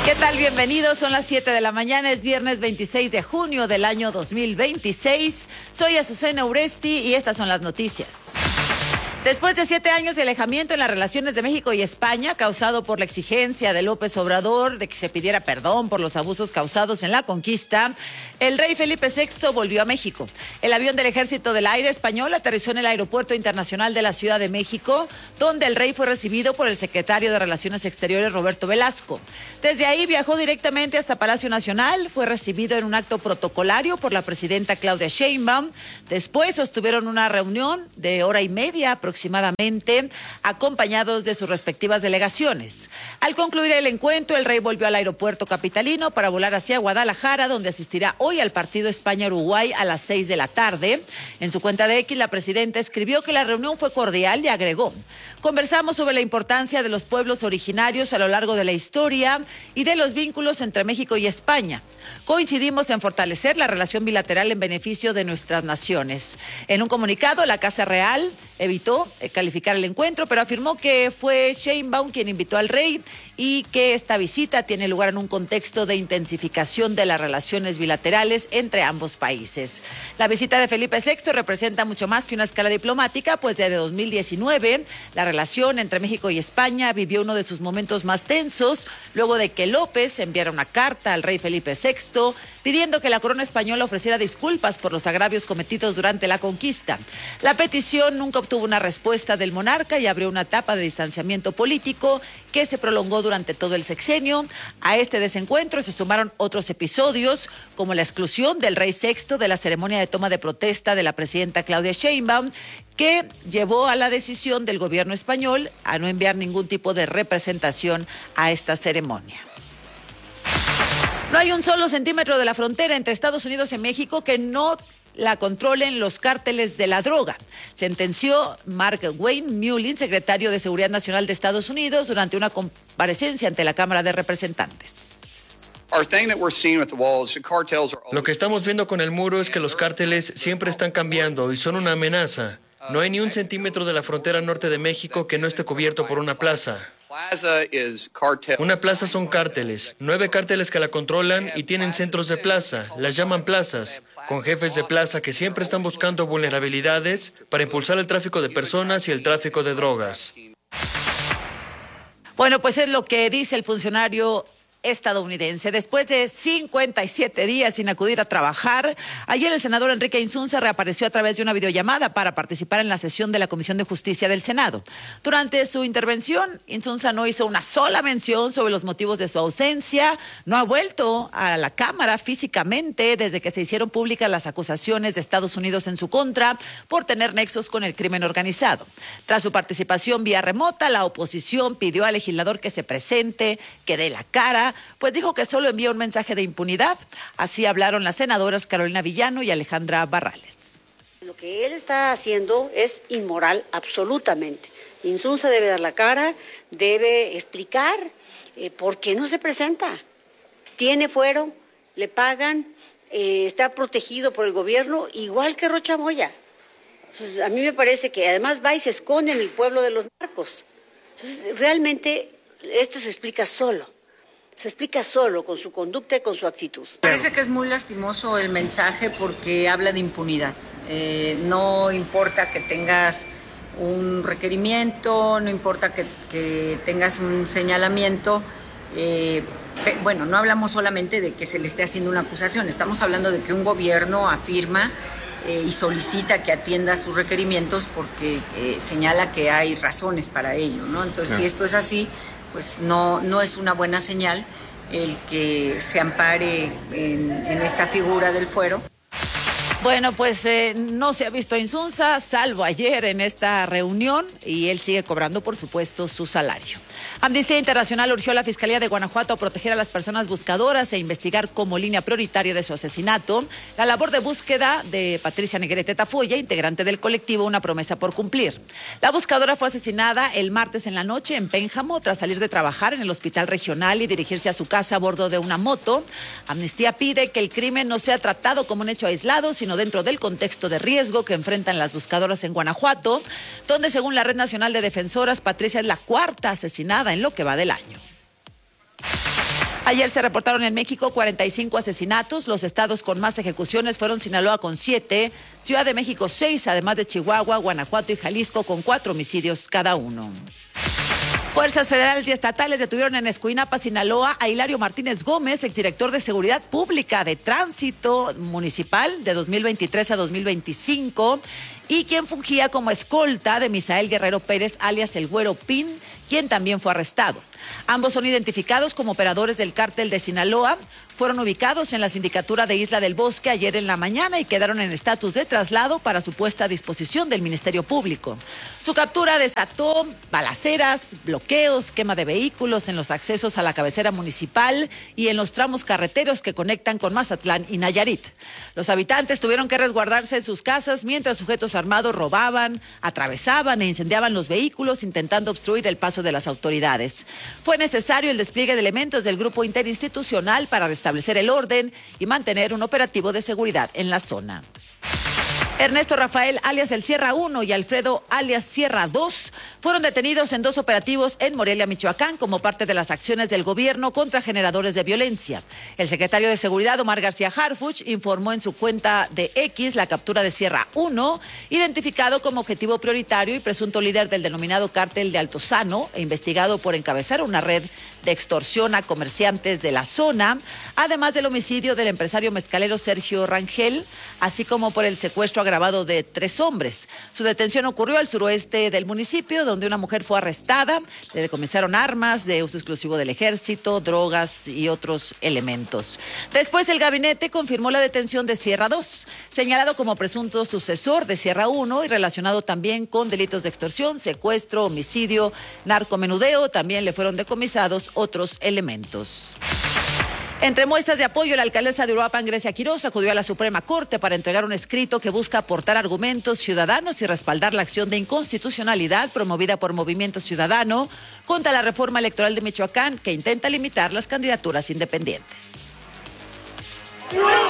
¿Qué tal? Bienvenidos, son las 7 de la mañana, es viernes 26 de junio del año 2026. Soy Azucena Uresti y estas son las noticias. Después de 7 años de alejamiento en las relaciones de México y España, causado por la exigencia de López Obrador de que se pidiera perdón por los abusos causados en la conquista, el rey Felipe VI volvió a México. El avión del Ejército del Aire español aterrizó en el Aeropuerto Internacional de la Ciudad de México, donde el rey fue recibido por el secretario de Relaciones Exteriores, Roberto Velasco. Desde ahí viajó directamente hasta Palacio Nacional, fue recibido en un acto protocolario por la presidenta Claudia Sheinbaum. Después sostuvieron una reunión de hora y media aproximadamente, acompañados de sus respectivas delegaciones. Al concluir el encuentro, el rey volvió al aeropuerto capitalino para volar hacia Guadalajara, donde asistirá hoy al partido España-Uruguay a las 6 de la tarde. En su cuenta de X, la presidenta escribió que la reunión fue cordial y agregó: conversamos sobre la importancia de los pueblos originarios a lo largo de la historia y de los vínculos entre México y España. Coincidimos en fortalecer la relación bilateral en beneficio de nuestras naciones. En un comunicado, la Casa Real evitó calificar el encuentro, pero afirmó que fue Sheinbaum quien invitó al rey y que esta visita tiene lugar en un contexto de intensificación de las relaciones bilaterales entre ambos países. La visita de Felipe VI representa mucho más que una escala diplomática, pues desde 2019 la relación entre México y España vivió uno de sus momentos más tensos, luego de que López enviara una carta al rey Felipe VI pidiendo que la corona española ofreciera disculpas por los agravios cometidos durante la conquista. La petición nunca obtuvo una respuesta del monarca y abrió una etapa de distanciamiento político que se prolongó durante todo el sexenio. A este desencuentro se sumaron otros episodios, como la exclusión del rey VI de la ceremonia de toma de protesta de la presidenta Claudia Sheinbaum, que llevó a la decisión del gobierno español a no enviar ningún tipo de representación a esta ceremonia. No hay un solo centímetro de la frontera entre Estados Unidos y México que no la controlen los cárteles de la droga, sentenció Mark Wayne Mullin, secretario de Seguridad Nacional de Estados Unidos, durante una comparecencia ante la Cámara de Representantes. Lo que estamos viendo con el muro es que los cárteles siempre están cambiando y son una amenaza. No hay ni un centímetro de la frontera norte de México que no esté cubierto por una plaza. Una plaza son cárteles, 9 cárteles que la controlan y tienen centros de plaza, las llaman plazas, con jefes de plaza que siempre están buscando vulnerabilidades para impulsar el tráfico de personas y el tráfico de drogas. Bueno, pues es lo que dice el funcionario estadounidense. Después de 57 días sin acudir a trabajar, ayer el senador Enrique Insunza reapareció a través de una videollamada para participar en la sesión de la Comisión de Justicia del Senado. Durante su intervención, Insunza no hizo una sola mención sobre los motivos de su ausencia, no ha vuelto a la Cámara físicamente desde que se hicieron públicas las acusaciones de Estados Unidos en su contra por tener nexos con el crimen organizado. Tras su participación vía remota, la oposición pidió al legislador que se presente, que dé la cara, pues dijo que solo envía un mensaje de impunidad. Así hablaron las senadoras Carolina Villano y Alejandra Barrales. Lo que él está haciendo es inmoral absolutamente. Insunza debe dar la cara, debe explicar por qué no se presenta. Tiene fuero, le pagan, está protegido por el gobierno, igual que Rocha Moya. Entonces, a mí me parece que además va y se esconde en el pueblo de los narcos. Entonces, realmente esto se explica solo. Se explica solo con su conducta y con su actitud. Parece que es muy lastimoso el mensaje porque habla de impunidad. No importa que tengas un requerimiento, no importa que tengas un señalamiento. Bueno, no hablamos solamente de que se le esté haciendo una acusación, estamos hablando de que un gobierno afirma y solicita que atienda sus requerimientos porque señala que hay razones para ello, ¿no? Entonces, si esto es así, pues no es una buena señal el que se ampare en esta figura del fuero. Bueno, pues no se ha visto a Insunza, salvo ayer en esta reunión, y él sigue cobrando, por supuesto, su salario. Amnistía Internacional urgió a la Fiscalía de Guanajuato a proteger a las personas buscadoras e investigar como línea prioritaria de su asesinato la labor de búsqueda de Patricia Negrete Tafoya, integrante del colectivo Una Promesa por Cumplir. La buscadora fue asesinada el martes en la noche en Pénjamo tras salir de trabajar en el hospital regional y dirigirse a su casa a bordo de una moto. Amnistía pide que el crimen no sea tratado como un hecho aislado, sino dentro del contexto de riesgo que enfrentan las buscadoras en Guanajuato, donde según la Red Nacional de Defensoras, Patricia es la cuarta asesinada en lo que va del año. Ayer se reportaron en México 45 asesinatos. Los estados con más ejecuciones fueron Sinaloa con 7, Ciudad de México 6, además de Chihuahua, Guanajuato y Jalisco con 4 homicidios cada uno. Fuerzas federales y estatales detuvieron en Escuinapa, Sinaloa, a Hilario Martínez Gómez, exdirector de Seguridad Pública de Tránsito Municipal de 2023 a 2025, y quien fungía como escolta de Misael Guerrero Pérez, alias El Güero Pin, quien también fue arrestado. Ambos son identificados como operadores del cártel de Sinaloa. Fueron ubicados en la sindicatura de Isla del Bosque ayer en la mañana y quedaron en estatus de traslado para su puesta a disposición del Ministerio Público. Su captura desató balaceras, bloqueos, quema de vehículos en los accesos a la cabecera municipal y en los tramos carreteros que conectan con Mazatlán y Nayarit. Los habitantes tuvieron que resguardarse en sus casas mientras sujetos armados robaban, atravesaban e incendiaban los vehículos intentando obstruir el paso de las autoridades. Fue necesario el despliegue de elementos del grupo interinstitucional para restablecer el orden y mantener un operativo de seguridad en la zona. Ernesto Rafael, alias el Sierra 1, y Alfredo, alias Sierra 2, fueron detenidos en 2 operativos en Morelia, Michoacán, como parte de las acciones del gobierno contra generadores de violencia. El secretario de Seguridad, Omar García Harfuch, informó en su cuenta de X la captura de Sierra 1, identificado como objetivo prioritario y presunto líder del denominado cártel de Altozano e investigado por encabezar una red de extorsión a comerciantes de la zona, además del homicidio del empresario mezcalero Sergio Rangel, así como por el secuestro agravado de 3 hombres. Su detención ocurrió al suroeste del municipio, donde una mujer fue arrestada. Le decomisaron armas de uso exclusivo del ejército, drogas y otros elementos. Después el gabinete confirmó la detención de Sierra 2, señalado como presunto sucesor de Sierra 1 y relacionado también con delitos de extorsión, secuestro, homicidio, narcomenudeo. También le fueron decomisados otros elementos. Entre muestras de apoyo, la alcaldesa de Uruapan, Grecia Quiroz, acudió a la Suprema Corte para entregar un escrito que busca aportar argumentos ciudadanos y respaldar la acción de inconstitucionalidad promovida por Movimiento Ciudadano contra la reforma electoral de Michoacán, que intenta limitar las candidaturas independientes.